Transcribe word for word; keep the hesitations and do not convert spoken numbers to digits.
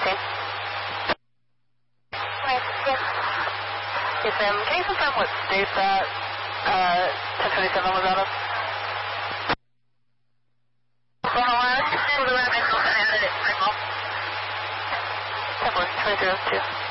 sixteen. Yes. Yes, ma'am. Can you confirm what state that uh, ten twenty-seven was out of? Oklahoma. For the Rabbit, and it. ten four, twenty-three oh two.